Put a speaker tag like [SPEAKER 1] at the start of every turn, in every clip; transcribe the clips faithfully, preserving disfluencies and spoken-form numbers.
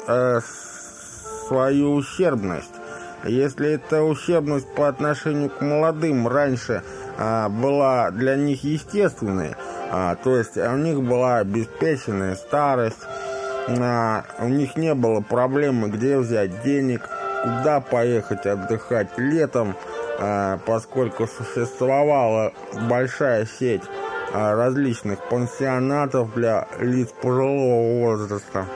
[SPEAKER 1] э, свою ущербность. Если эта ущербность по отношению к молодым раньше э, была для них естественной, э, то есть у них была обеспеченная старость, э, у них не было проблемы, где взять денег, куда поехать отдыхать летом, э, поскольку существовала большая сеть э, различных пансионатов для лиц пожилого возраста,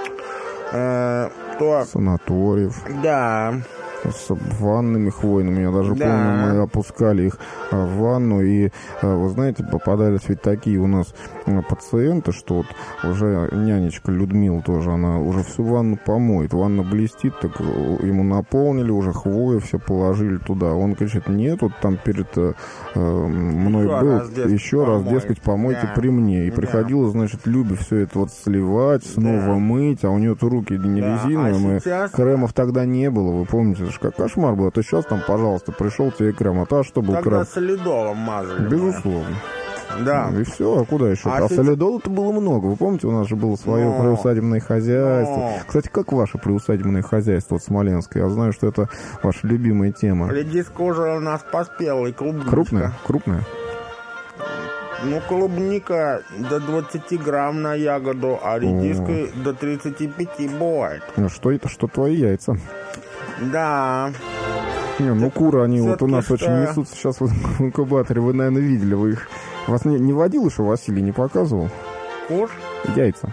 [SPEAKER 1] э, то...
[SPEAKER 2] санаториев.
[SPEAKER 1] Да.
[SPEAKER 2] С ваннами хвойными. Я даже
[SPEAKER 1] да.
[SPEAKER 2] помню, мы опускали их в ванну. И, вы знаете, попадались ведь такие у нас пациенты, что вот уже нянечка Людмила тоже, она уже всю ванну помоет. Ванна блестит, так ему наполнили, уже хвою все положили туда. Он кричит: нет, вот там перед э, мной еще был, раз, дескать, еще раз, дескать, помойте да. при мне. И да. приходилось, значит, Любе все это вот сливать, снова да. мыть, а у нее-то руки не да. резиновые. А мы... сейчас... Кремов тогда не было, вы помните, это же как кошмар был. А то сейчас там, пожалуйста, пришел тебе крем, а то что был
[SPEAKER 1] тогда
[SPEAKER 2] крем?
[SPEAKER 1] Тогда солидолом мазали.
[SPEAKER 2] Безусловно.
[SPEAKER 1] Да.
[SPEAKER 2] И все, а куда еще? А, а сейчас... солидола-то было много. Вы помните, у нас же было свое Но... приусадебное хозяйство. Но... Кстати, как ваше приусадебное хозяйство вот, смоленское? Я знаю, что это ваша любимая тема.
[SPEAKER 1] Редиска уже у нас поспела, и клубничка.
[SPEAKER 2] Крупная? Крупная?
[SPEAKER 1] Ну, клубника до двадцати грамм на ягоду, а редиска О. до тридцати пяти бывает.
[SPEAKER 2] Ну, что это? Что твои яйца?
[SPEAKER 1] Да.
[SPEAKER 2] Не, ну куры, они вот у нас что... очень несутся сейчас в инкубаторе. Вы, наверное, видели, вы их... Вас не, не водил еще Василий, не показывал?
[SPEAKER 1] Кур?
[SPEAKER 2] Яйца.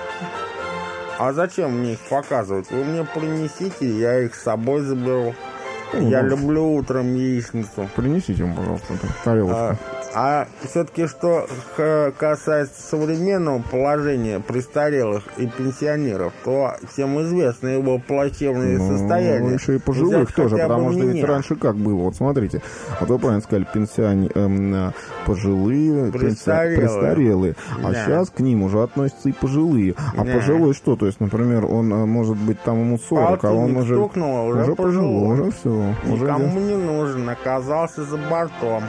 [SPEAKER 1] А зачем мне их показывать? Вы мне принесите, я их с собой заберу. Ну, я ну, люблю утром яичницу.
[SPEAKER 2] Принесите ему, пожалуйста, тарелочку.
[SPEAKER 1] А, а все-таки, что касается современного положения престарелых и пенсионеров, то всем известно его плачевное ну, состояние.
[SPEAKER 2] Еще и пожилых тоже, потому что меня. Ведь раньше как было? Вот смотрите, вот вы правильно сказали, пенсионеры, эм, пожилые,
[SPEAKER 1] престарелые,
[SPEAKER 2] престарелые. А
[SPEAKER 1] да.
[SPEAKER 2] сейчас к ним уже относятся и пожилые. А да. пожилой что? То есть, например, он может быть там ему сорок, а он уже,
[SPEAKER 1] стукнуло, уже,
[SPEAKER 2] уже пожилой, уже все.
[SPEAKER 1] Никому
[SPEAKER 2] уже
[SPEAKER 1] не нужен, оказался за бортом.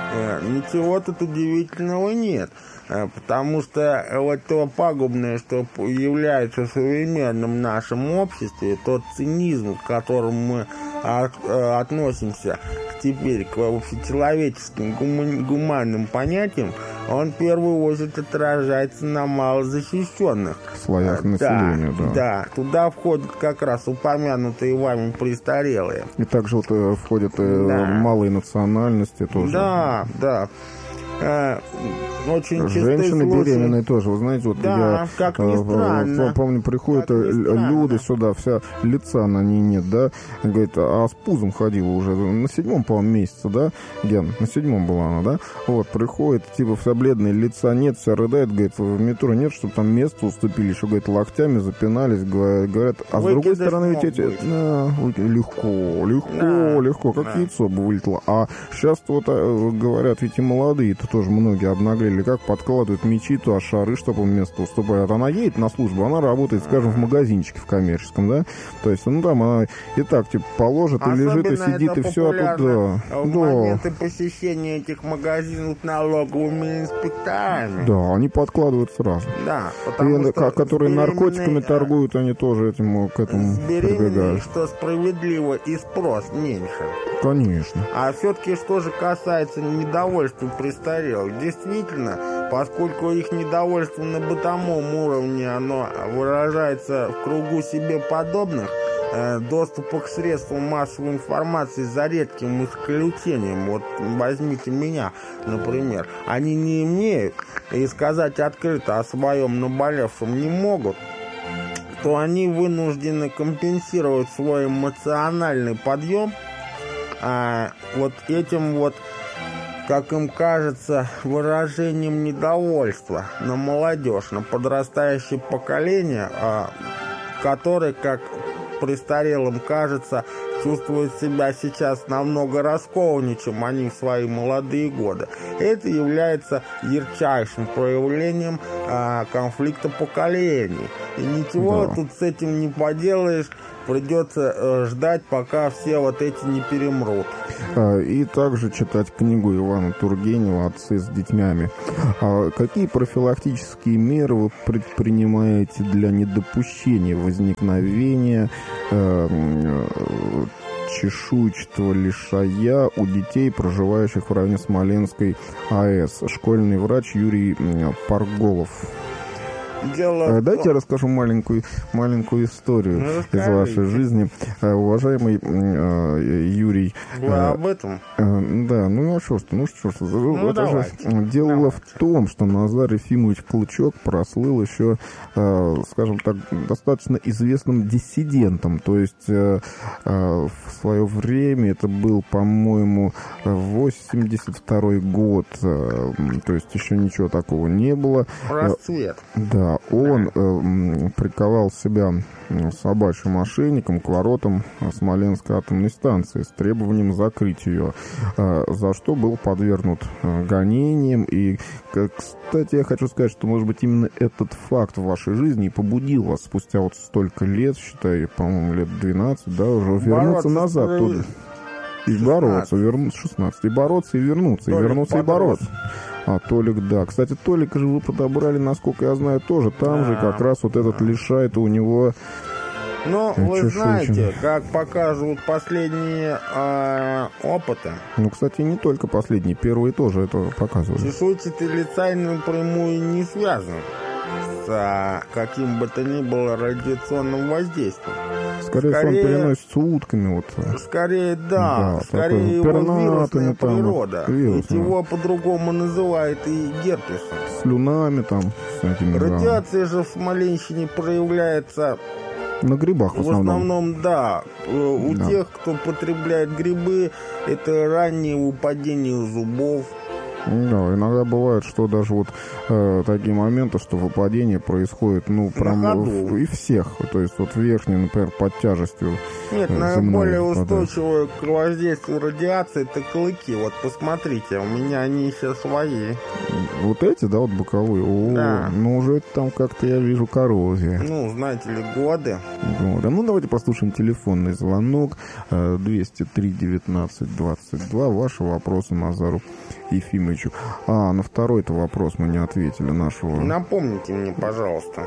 [SPEAKER 1] Ничего тут удивительного нет, потому что вот то пагубное, что является в современном нашем обществе, тот цинизм, к которому мы от, относимся теперь к общечеловеческим гуманным понятиям, он в первую очередь отражается на малозащищенных
[SPEAKER 2] слоях населения.
[SPEAKER 1] Да,
[SPEAKER 2] да.
[SPEAKER 1] да, туда входят как раз упомянутые вами престарелые.
[SPEAKER 2] И также вот э, входят э, да. малые национальности тоже.
[SPEAKER 1] Да, да. Э, очень
[SPEAKER 2] женщины
[SPEAKER 1] случай.
[SPEAKER 2] Беременные тоже, вы знаете, вот
[SPEAKER 1] да,
[SPEAKER 2] я
[SPEAKER 1] как ни странно.
[SPEAKER 2] помню, приходят люди сюда, вся лица на ней нет, да, говорит, а с пузом ходила уже на седьмом, по-моему, месяце, да, Ген, на седьмом была она, да, вот, приходит, типа, вся бледная, лица нет, вся рыдает, говорит, в метро нет, чтобы там место уступили, еще, говорит, локтями запинались, говорят, а с другой стороны, ведь эти, да, легко, легко, да. легко, как да. яйцо бы вылетело, а сейчас вот говорят, ведь и молодые-то тоже многие обнаглели, как подкладывают мячи, то а шары, чтобы им место уступает. Она едет на службу, она работает, скажем, в магазинчике в коммерческом, да? То есть, ну там она и так, типа, положит, и лежит, и сидит, и все, а тут, да.
[SPEAKER 1] В
[SPEAKER 2] да.
[SPEAKER 1] моменты посещения этих магазинов налоговыми инспекторами.
[SPEAKER 2] Да, они подкладывают сразу.
[SPEAKER 1] Да, потому
[SPEAKER 2] и,
[SPEAKER 1] что
[SPEAKER 2] которые наркотиками торгуют, они тоже этим, к этому прибегают.
[SPEAKER 1] Что справедливо, и спрос меньше.
[SPEAKER 2] Конечно.
[SPEAKER 1] А все-таки, что же касается недовольства престарелых, действительно, поскольку их недовольство на бытовом уровне, оно выражается в кругу себе подобных, э, доступа к средствам массовой информации за редким исключением, вот возьмите меня, например, они не имеют и сказать открыто о своем наболевшем не могут, то они вынуждены компенсировать свой эмоциональный подъем а, вот этим вот, как им кажется, выражением недовольства на молодежь, на подрастающее поколение, а, которое, как престарелым кажется, чувствуют себя сейчас намного раскованнее, чем они в свои молодые годы. Это является ярчайшим проявлением а, конфликта поколений. И ничего да. тут с этим не поделаешь. Придется э, ждать, пока все вот эти не перемрут.
[SPEAKER 2] И также читать книгу Ивана Тургенева «Отцы с детьми». А какие профилактические меры вы предпринимаете для недопущения возникновения э, чешуйчатого лишая у детей, проживающих в районе Смоленской АЭС? Школьный врач Юрий Парголов. Дело Дайте том... я расскажу маленькую, маленькую историю ну, из вашей жизни. Уважаемый э, Юрий...
[SPEAKER 1] Вы э, об этом?
[SPEAKER 2] Э, да, ну а что ж, ну что ж. Ну, это же дело давайте. в том, что Назар Ефимович Клычок прослыл еще, э, скажем так, достаточно известным диссидентом. То есть э, э, в свое время, это был, по-моему, восемьдесят второй год, э, то есть еще ничего такого не было.
[SPEAKER 1] Расцвет.
[SPEAKER 2] Да. Он э, приковал себя собачьим ошейником к воротам Смоленской атомной станции с требованием закрыть ее, э, за что был подвергнут э, гонениям. И, кстати, я хочу сказать, что, может быть, именно этот факт в вашей жизни и побудил вас спустя вот столько лет, считай, по-моему, лет двенадцать, да, уже вернуться назад туда. И бороться, вернуться, шестнадцать, и бороться, и вернуться, Толик и вернуться, подрос. и бороться. А, Толик, да. Кстати, Толика же вы подобрали, насколько я знаю, тоже там да. же как раз вот этот лишай, это у него...
[SPEAKER 1] Ну, вы чешуйчатый. Знаете, как показывают последние э, опыты...
[SPEAKER 2] Ну, кстати, не только последние, первые тоже это показывали.
[SPEAKER 1] Чешуйчатый лишай напрямую не связан с а, каким бы то ни было радиационным воздействием.
[SPEAKER 2] Скорее, скорее он переносится утками. Вот.
[SPEAKER 1] Скорее, да. да скорее его вирусная природа. Ведь его по-другому называют и герпесом.
[SPEAKER 2] Слюнами там. С этими,
[SPEAKER 1] радиация да. же в Смоленщине проявляется...
[SPEAKER 2] На грибах в основном.
[SPEAKER 1] В основном, да. У да. тех, кто потребляет грибы, это раннее выпадение зубов.
[SPEAKER 2] Да, иногда бывает, что даже вот э, такие моменты, что выпадение происходит, ну, прям и всех. То есть вот верхний, например, под тяжестью.
[SPEAKER 1] Нет, э, наиболее устойчивые к воздействию радиации это клыки. Вот посмотрите, у меня они еще свои.
[SPEAKER 2] Вот эти, да, вот боковые? О, да. Ну, уже там как-то я вижу коррозия.
[SPEAKER 1] Ну, знаете ли, годы.
[SPEAKER 2] годы. Ну, давайте послушаем телефонный звонок. двести три девятнадцать двадцать два. Ваши вопросы Назару Ефимовичу. А, на второй-то вопрос мы не ответили нашего...
[SPEAKER 1] Напомните мне, пожалуйста.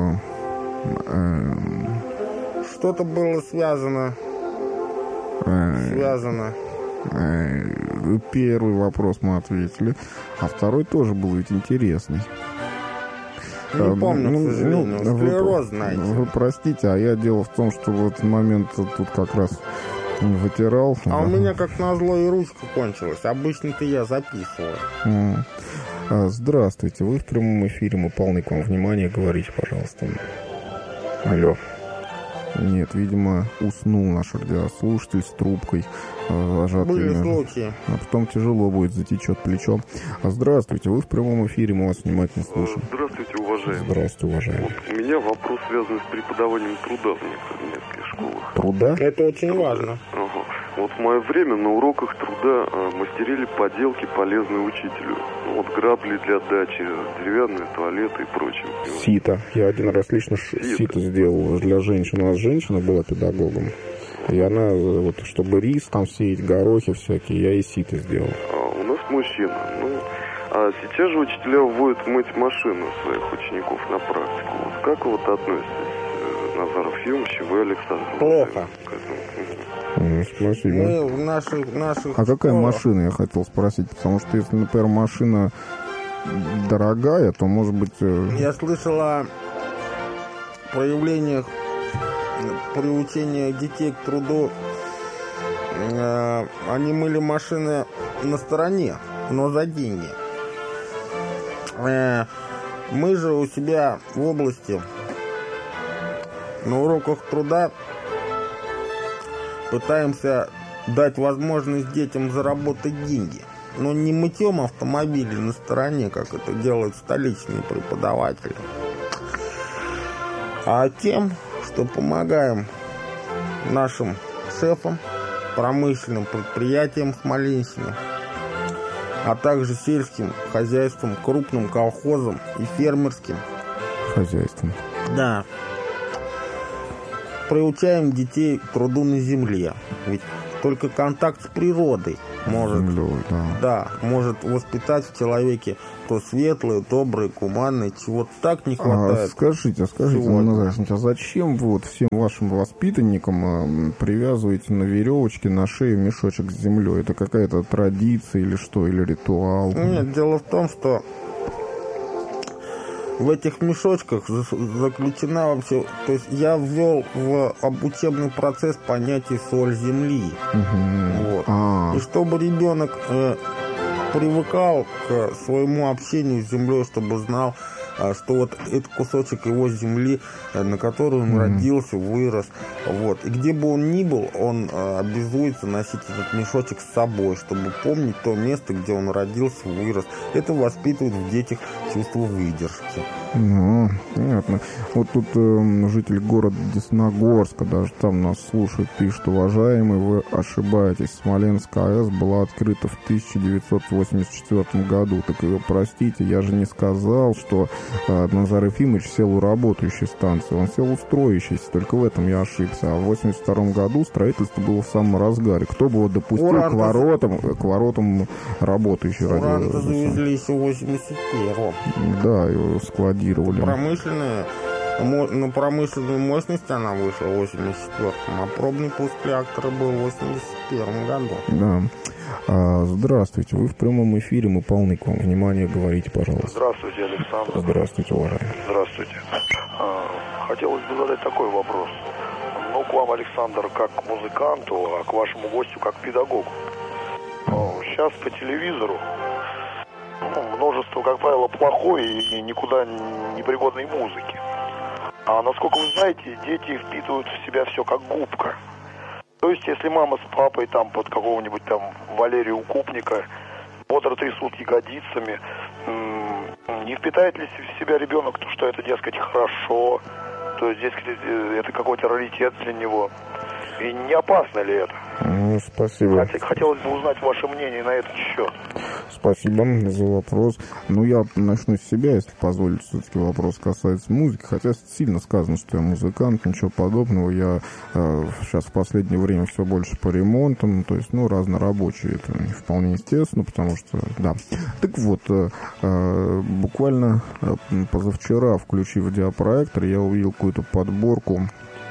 [SPEAKER 1] Что-то было связано... Связано...
[SPEAKER 2] Первый вопрос мы ответили, а второй тоже был ведь интересный.
[SPEAKER 1] Не помню, ну, к сожалению. Ну, склероз, знаете.
[SPEAKER 2] Вы простите, а я дело в том, что в этот момент тут как раз вытирал.
[SPEAKER 1] А да. у меня, как назло, и ручка кончилась. Обычно-то я записываю.
[SPEAKER 2] А, здравствуйте, вы в прямом эфире, мы полны к вам внимания. Говорите, пожалуйста. Алло. Нет, видимо, уснул наш радиослушатель с трубкой зажатой.
[SPEAKER 1] Были случаи.
[SPEAKER 2] А потом тяжело будет, затечет плечо. Здравствуйте, вы в прямом эфире, мы вас внимательно слушаем.
[SPEAKER 3] Здравствуйте, уважаемый.
[SPEAKER 2] Здравствуйте, уважаемый.
[SPEAKER 3] Вот у меня вопрос связан с преподаванием труда в некоторых немецких школах.
[SPEAKER 2] Труда?
[SPEAKER 1] Это очень труда. важно.
[SPEAKER 3] Ага. Вот в мое время на уроках труда э, мастерили поделки, полезные учителю. Ну, вот грабли для дачи, деревянные туалеты и прочее.
[SPEAKER 2] Сито. Я один раз лично сито, сито сделал для женщин. У нас женщина была педагогом. И она, вот, чтобы рис там сеять, горохи всякие, я и сито сделал.
[SPEAKER 3] А у нас мужчина. Ну, а сейчас же учителя вводят мыть машину своих учеников на практику. Вот как вы вот относитесь, Назар Ефимович, вы, Александр?
[SPEAKER 1] Плохо.
[SPEAKER 2] Ну, спасибо.
[SPEAKER 1] Мы в наших, наших
[SPEAKER 2] а какая
[SPEAKER 1] школах...
[SPEAKER 2] машина, я хотел спросить? Потому что если, например, машина дорогая, то, может быть...
[SPEAKER 1] Я слышал о проявлениях приучения детей к труду. Они мыли машины на стороне, но за деньги. Мы же у себя в области на уроках труда пытаемся дать возможность детям заработать деньги. Но не мытьем автомобилей на стороне, как это делают столичные преподаватели, а тем, что помогаем нашим шефом, промышленным предприятием Смоленщины, а также сельским хозяйством, крупным колхозом и фермерским
[SPEAKER 2] хозяйством.
[SPEAKER 1] Да. Приучаем детей к труду на земле. Ведь только контакт с природой может,
[SPEAKER 2] Землей, да.
[SPEAKER 1] Да, может воспитать в человеке то светлое, доброе, гуманное, чего так не хватает.
[SPEAKER 2] А, скажите, скажите, Назар, а зачем вы вот всем вашим воспитанникам а, привязываете на веревочке, на шею мешочек с землей? Это какая-то традиция или что, или ритуал?
[SPEAKER 1] Нет, дело в том, что в этих мешочках заключена вообще... То есть я ввел в обучебный процесс понятие «соль земли».
[SPEAKER 2] Угу.
[SPEAKER 1] Вот.
[SPEAKER 2] А.
[SPEAKER 1] И чтобы ребенок э, привыкал к своему общению с землей, чтобы знал, э, что вот этот кусочек его земли, э, на которой он mm. родился, вырос. Вот. И где бы он ни был, он э, обязуется носить этот мешочек с собой, чтобы помнить то место, где он родился, вырос. Это воспитывает в детях чувство выдержки.
[SPEAKER 2] Ну, понятно. Вот тут э, житель города Десногорска, даже там нас слушают, пишет: уважаемый, вы ошибаетесь. Смоленская АЭС была открыта в тысяча девятьсот восемьдесят четвёртом году. Так вы простите, я же не сказал, что э, Назар Ефимович сел у работающей станции. Он сел у строящейся, только в этом я ошибся. А в восемьдесят втором году строительство было в самом разгаре. Кто бы его допустил Уран-то... к воротам, к воротам работающей радиостанции?
[SPEAKER 1] Уран-то завезли еще в восемьдесят первом.
[SPEAKER 2] Да, его складировали.
[SPEAKER 1] Промышленная, на промышленную мощность она вышла в восемьдесят четвёртом, а пробный пуск реактора был в восемьдесят первом году.
[SPEAKER 2] Да. А, здравствуйте, вы в прямом эфире, мы полны к вам. Внимание, говорите, пожалуйста.
[SPEAKER 4] Здравствуйте, Александр.
[SPEAKER 2] Здравствуйте, уважаемый.
[SPEAKER 4] Здравствуйте. А, хотелось бы задать такой вопрос. Ну, к вам, Александр, как к музыканту, а к вашему гостю как к педагогу. Сейчас по телевизору ну, множество, как правило, плохой и никуда не пригодной музыки. А насколько вы знаете, дети впитывают в себя все как губка. То есть, если мама с папой там под какого-нибудь там Валерия Укупника бодро трясут ягодицами, не впитает ли в себя ребенок то, что это, дескать, хорошо, то есть, дескать, это какой-то раритет для него? И не опасно ли это?
[SPEAKER 2] Ну, спасибо.
[SPEAKER 4] Хотелось бы узнать ваше мнение на этот счет.
[SPEAKER 2] Спасибо за вопрос. Ну, я начну с себя, если позволите. Все-таки вопрос касается музыки. Хотя сильно сказано, что я музыкант, ничего подобного. Я э, сейчас в последнее время все больше по ремонтам. То есть, ну, разнорабочие. Это вполне естественно, потому что, да. Так вот, э, э, буквально э, позавчера, включив видеопроектор, я увидел какую-то подборку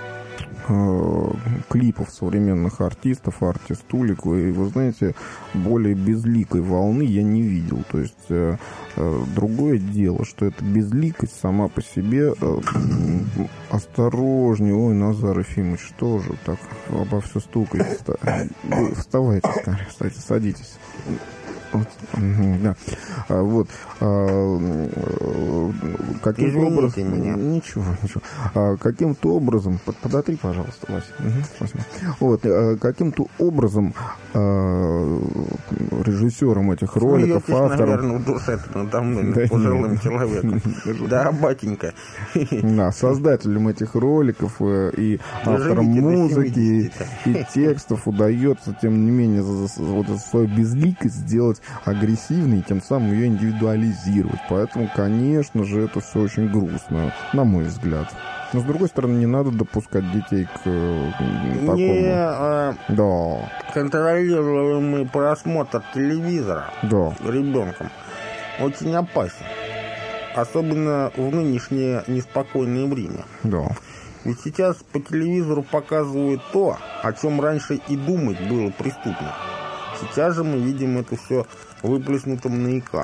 [SPEAKER 2] клипов современных артистов, артистулик, и вы знаете, более безликой волны я не видел. То есть э, э, другое дело, что эта безликость сама по себе э, осторожнее. Ой, Назар Ефимович, что же так обо все стукаете? Вы вставайте, скорее, кстати, садитесь. Вот, да. А, вот. А, каким-то образом...
[SPEAKER 1] меня.
[SPEAKER 2] Ничего, ничего. А, каким-то образом... Под, подотри, пожалуйста, Вася. Угу, спасибо. Вот. А, каким-то образом а, режиссером этих роликов,
[SPEAKER 1] Смеетесь,
[SPEAKER 2] автором...
[SPEAKER 1] наверное, в душе надо мной, пожилым человеком. Да, батенька.
[SPEAKER 2] Да, создателем этих роликов и автором музыки и текстов удается, тем не менее, вот свою безликость сделать агрессивной и тем самым ее индивидуализировать. Поэтому, конечно же, это все очень грустно, на мой взгляд. Но, с другой стороны, не надо допускать детей к такому...
[SPEAKER 1] Не а,
[SPEAKER 2] да.
[SPEAKER 1] контролируемый просмотр телевизора
[SPEAKER 2] да.
[SPEAKER 1] ребенком очень опасен. Особенно в нынешнее неспокойное время.
[SPEAKER 2] Да.
[SPEAKER 1] Ведь сейчас по телевизору показывают то, о чем раньше и думать было преступно. Сейчас же мы видим это все выплеснутым на экран.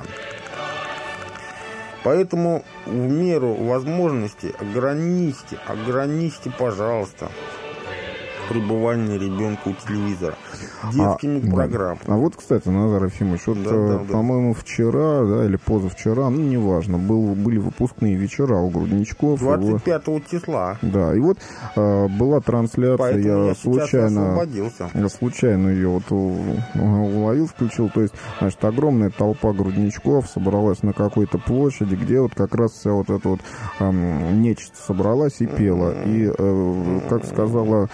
[SPEAKER 1] Поэтому в меру возможности ограничьте, ограничьте, пожалуйста, пребывание ребенка у телевизора детскими
[SPEAKER 2] а,
[SPEAKER 1] программами.
[SPEAKER 2] А вот, кстати, Назар Ефимович, вот,
[SPEAKER 1] да, да,
[SPEAKER 2] по-моему,
[SPEAKER 1] да.
[SPEAKER 2] вчера, да, или позавчера, ну, неважно, был, были выпускные вечера у Грудничков.
[SPEAKER 1] двадцать пятого числа.
[SPEAKER 2] Да, и вот э, была трансляция,
[SPEAKER 1] Поэтому
[SPEAKER 2] я,
[SPEAKER 1] я
[SPEAKER 2] случайно, я случайно ее вот уловил, включил, то есть, значит, огромная толпа грудничков собралась на какой-то площади, где вот как раз вся вот эта вот э, нечисть собралась и пела. И, э, как сказала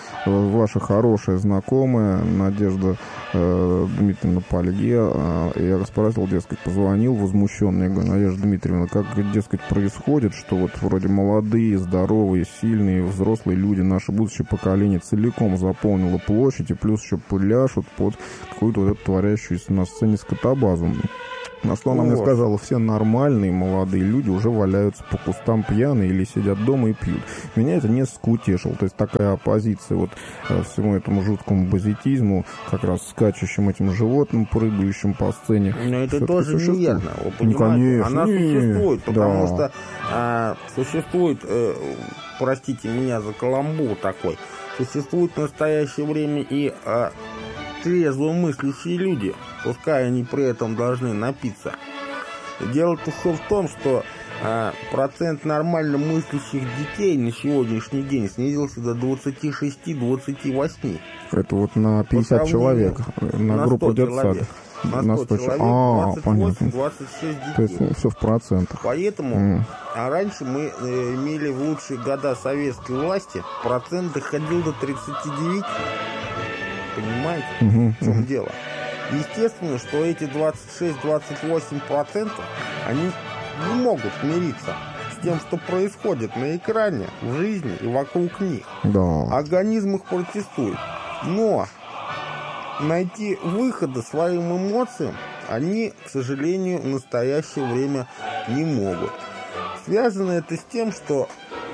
[SPEAKER 2] ваша хорошая знакомая Надежда э, Дмитриевна Палье. Э, я спросил, дескать, позвонил возмущенный. Я говорю: Надежда Дмитриевна, как, дескать, происходит, что вот вроде молодые, здоровые, сильные, взрослые люди, наше будущее поколение целиком заполнило площадь, и плюс еще пыляшут под какую-то вот эту творящуюся на сцене скотобазу. На что она мне сказала: все нормальные молодые люди уже валяются по кустам пьяные или сидят дома и пьют. Меня это несколько утешило. То есть такая оппозиция вот всему этому жуткому базитизму, как раз скачущим этим животным, прыгающим по сцене.
[SPEAKER 1] Но это тоже неверно.
[SPEAKER 2] Ну, конечно.
[SPEAKER 1] Она
[SPEAKER 2] нет,
[SPEAKER 1] существует, потому
[SPEAKER 2] да.
[SPEAKER 1] что а, существует, э, простите меня за каламбур такой, существует в настоящее время и а, трезво мыслящие люди, пускай они при этом должны напиться. Дело-то все в том, что а, процент нормально мыслящих детей на сегодняшний день снизился до двадцати шести — двадцати восьми.
[SPEAKER 2] Это вот на пятьдесят человек, на, на группу детсада.
[SPEAKER 1] На сто человек,
[SPEAKER 2] а,
[SPEAKER 1] двадцать восемь — двадцать шесть детей.
[SPEAKER 2] То есть, ну, все в процентах.
[SPEAKER 1] Поэтому,
[SPEAKER 2] mm.
[SPEAKER 1] а раньше мы э, имели в лучшие года советской власти, процент доходил до тридцати девяти. Понимаете,
[SPEAKER 2] uh-huh,
[SPEAKER 1] в чем
[SPEAKER 2] uh-huh.
[SPEAKER 1] дело? Естественно, что эти двадцать шесть — двадцать восемь процентов, они не могут мириться с тем, что происходит на экране, в жизни и вокруг них.
[SPEAKER 2] Да.
[SPEAKER 1] Организм их протестует. Но найти выхода своим эмоциям они, к сожалению, в настоящее время не могут. Связано это с тем, что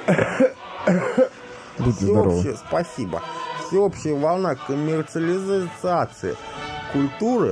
[SPEAKER 1] всеобщее, спасибо, всеобщая волна коммерциализации культуры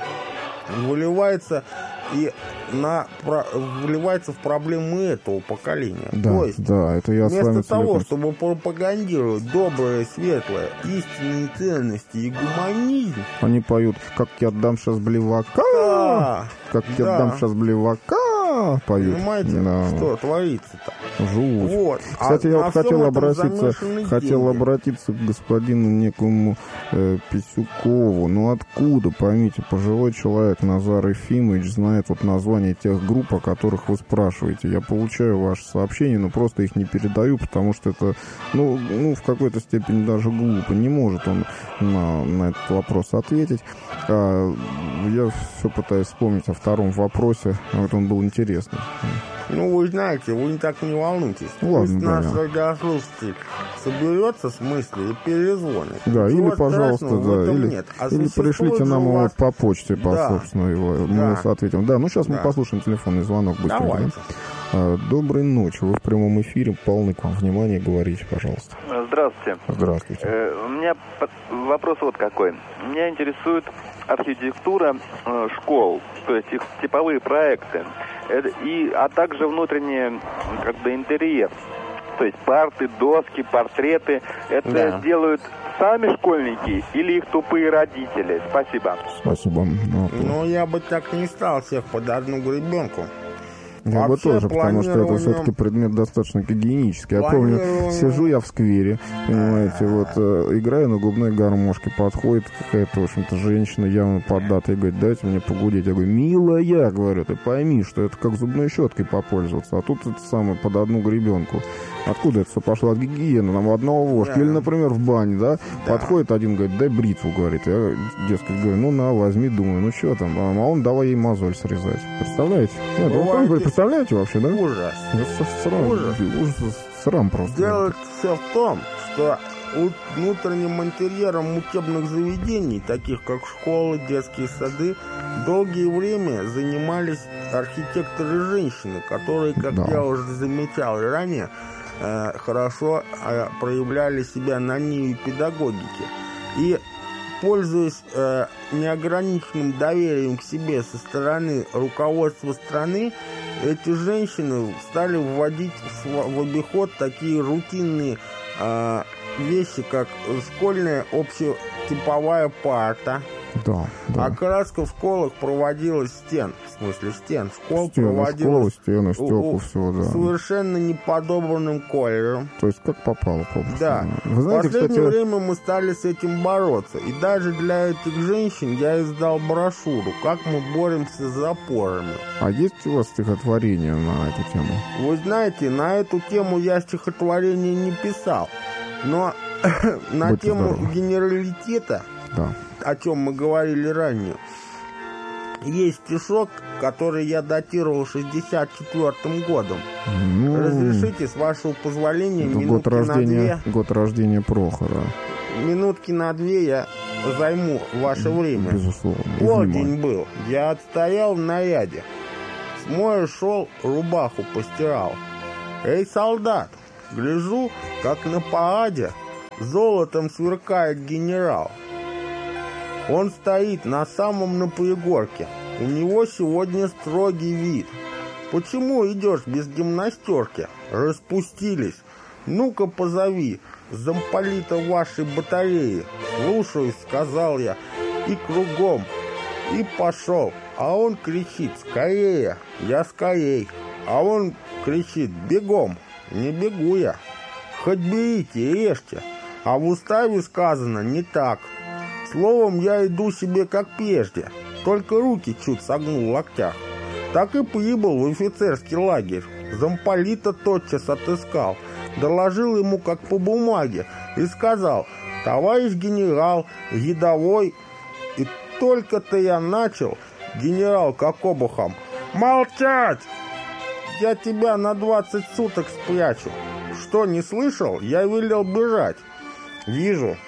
[SPEAKER 1] выливается и на, вливается в проблемы этого поколения.
[SPEAKER 2] Да,
[SPEAKER 1] То есть,
[SPEAKER 2] да, это я
[SPEAKER 1] вместо
[SPEAKER 2] с вами
[SPEAKER 1] того, чтобы пропагандировать доброе, светлое, истинные ценности и гуманизм,
[SPEAKER 2] они поют: «Как я отдам сейчас блевака,
[SPEAKER 1] да,
[SPEAKER 2] как я
[SPEAKER 1] да.
[SPEAKER 2] отдам сейчас блевака», поют.
[SPEAKER 1] Понимаете,
[SPEAKER 2] да.
[SPEAKER 1] что творится-то?
[SPEAKER 2] Жуть.
[SPEAKER 1] Вот.
[SPEAKER 2] Кстати,
[SPEAKER 1] а
[SPEAKER 2] я вот хотел обратиться, хотел
[SPEAKER 1] деньги.
[SPEAKER 2] обратиться к господину некому э, Писюкову. Ну откуда, поймите, пожилой человек Назар Ефимович знает вот название тех групп, о которых вы спрашиваете. Я получаю ваши сообщения, но просто их не передаю, потому что это, ну, ну в какой-то степени даже глупо. Не может он на, на этот вопрос ответить. А, я все пытаюсь вспомнить о втором вопросе. Вот он был интересный.
[SPEAKER 1] Ну, вы знаете, вы не так не волнуйтесь.
[SPEAKER 2] Ладно,
[SPEAKER 1] Пусть
[SPEAKER 2] да,
[SPEAKER 1] наш
[SPEAKER 2] да.
[SPEAKER 1] радиослушатель соберется с мыслью и перезвонит.
[SPEAKER 2] Да,
[SPEAKER 1] Ничего
[SPEAKER 2] или, пожалуйста, да, или,
[SPEAKER 1] нет. А
[SPEAKER 2] или пришлите нам его вас... по почте, по
[SPEAKER 1] да.
[SPEAKER 2] собственно, его,
[SPEAKER 1] да.
[SPEAKER 2] мы вас ответим. Да, ну сейчас да. мы послушаем телефонный звонок быстренько. Да? Доброй ночи, вы в прямом эфире, полный к вам внимания, говорите, пожалуйста.
[SPEAKER 5] Здравствуйте.
[SPEAKER 2] Здравствуйте.
[SPEAKER 5] Э, у меня вопрос вот какой. Меня интересует архитектура э, школ, то есть их типовые проекты, это, и, а также внутренний как бы интерьер. То есть парты, доски, портреты. Это да. делают сами школьники или их тупые родители? Спасибо.
[SPEAKER 2] Спасибо. Ну,
[SPEAKER 1] ну я бы так не стал всех под одну гребенку.
[SPEAKER 2] Я бы тоже, потому что это все-таки предмет достаточно гигиенический. Я помню, сижу я в сквере, понимаете, вот э, играю на губной гармошке, подходит какая-то, в общем-то, женщина явно поддатая и говорит: дайте мне погудеть. Я говорю: милая, говорю, ты пойми, что это как зубной щеткой попользоваться, а тут это самое под одну гребенку. Откуда это все пошло? От гигиены, нам одного вошка. Да. Или, например, в бане, да? да, подходит один, говорит: дай бритву, говорит. Я, дескать, говорю: ну на, возьми, думаю, ну что там? А он: давай ей мозоль срезать. Представляете? Нет, вы говорит, представляете вообще, да?
[SPEAKER 1] Ужас.
[SPEAKER 2] Срам,
[SPEAKER 1] Ужас.
[SPEAKER 2] Ужас. Срам просто.
[SPEAKER 1] Дело все в том, что внутренним интерьером учебных заведений, таких как школы, детские сады, долгие время занимались архитекторы-женщины, которые, как да. я уже замечал ранее, хорошо проявляли себя на ниве педагогики. И, пользуясь э, неограниченным доверием к себе со стороны руководства страны, эти женщины стали вводить в, в обиход такие рутинные э, вещи, как школьная общетиповая парта.
[SPEAKER 2] Да, да.
[SPEAKER 1] Окраска в школах проводилась стен, в смысле стен, школ
[SPEAKER 2] стены,
[SPEAKER 1] проводилась
[SPEAKER 2] стены, стекла, всего, да.
[SPEAKER 1] совершенно не подобранным колером.
[SPEAKER 2] То есть как попало, попросту.
[SPEAKER 1] Да.
[SPEAKER 2] Вы знаете,
[SPEAKER 1] в последнее
[SPEAKER 2] кстати...
[SPEAKER 1] время мы стали с этим бороться. И даже для этих женщин я издал брошюру «Как мы боремся с запорами».
[SPEAKER 2] А есть у вас стихотворение на эту тему?
[SPEAKER 1] Вы знаете, на эту тему я стихотворение не писал. Но на
[SPEAKER 2] Будьте
[SPEAKER 1] тему
[SPEAKER 2] здоровы.
[SPEAKER 1] генералитета,
[SPEAKER 2] Да.
[SPEAKER 1] о чем мы говорили ранее, есть стишок, который я датировал шестьдесят четвёртым годом.
[SPEAKER 2] Ну,
[SPEAKER 1] Разрешите, с вашего позволения,
[SPEAKER 2] это
[SPEAKER 1] минутки
[SPEAKER 2] год рождения,
[SPEAKER 1] на две,
[SPEAKER 2] год рождения Прохора.
[SPEAKER 1] минутки на две я займу ваше время.
[SPEAKER 2] Безусловно. И
[SPEAKER 1] Полдень
[SPEAKER 2] внимание.
[SPEAKER 1] был, я отстоял в наряде. С моря шел, рубаху постирал. Эй, солдат, гляжу, как на параде золотом сверкает генерал. Он стоит на самом на пригорке. У него сегодня строгий вид. Почему идешь без гимнастерки? Распустились. Ну-ка позови замполита вашей батареи. Слушаюсь, сказал я, и кругом. И пошел. А он кричит: скорее. Я скорей. А он кричит: бегом. Не бегу я. Хоть берите и режьте. А в уставе сказано не так. Словом, я иду себе как прежде, только руки чуть согнул в локтях. Так и прибыл в офицерский лагерь. Замполита тотчас отыскал, доложил ему как по бумаге и сказал: товарищ генерал, рядовой. И только-то я начал, генерал как обухом: молчать! Я тебя на двадцать суток спрячу. Что, не слышал? Я велел бежать. Вижу.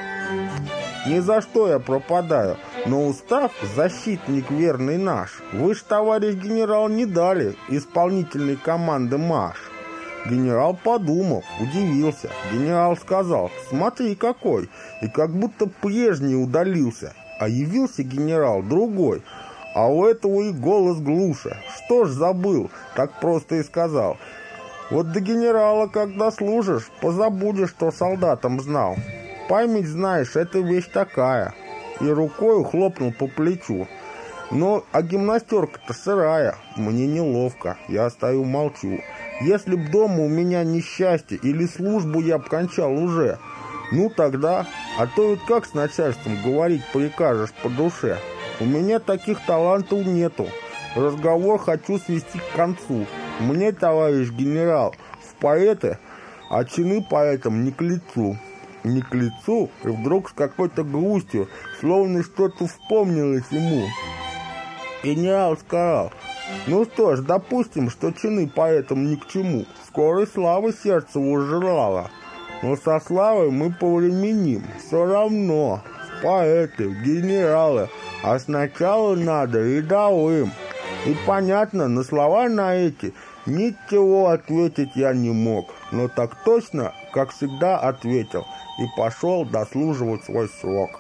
[SPEAKER 1] Ни за что я пропадаю, но устав защитник верный наш. Вы ж, товарищ генерал, не дали исполнительной команды марш. Генерал подумал, удивился. Генерал сказал: смотри какой, и как будто прежний удалился. А явился генерал другой, а у этого и голос глуше. Что ж забыл, так просто и сказал: вот до генерала, когда служишь, позабудешь, что солдатам знал. Память, знаешь, это вещь такая. И рукой хлопнул по плечу. Но, а гимнастерка-то сырая. Мне неловко, я стою молчу. Если б дома у меня несчастье или службу я б кончал уже, ну тогда, а то ведь как с начальством говорить прикажешь по душе? У меня таких талантов нету. Разговор хочу свести к концу. Мне, товарищ генерал, в поэты, а чины поэтам не к лицу. Не к лицу, и вдруг с какой-то грустью, словно что-то вспомнилось ему. Генерал сказал: ну что ж, допустим, что чины поэтам ни к чему. Скорой славы сердце возжелало. Но со славой мы повременим. Все равно, в поэты, в генералы. А сначала надо рядовым. И понятно, на слова на эти ничего ответить я не мог. Но так точно, как всегда, ответил. И пошел дослуживать свой срок.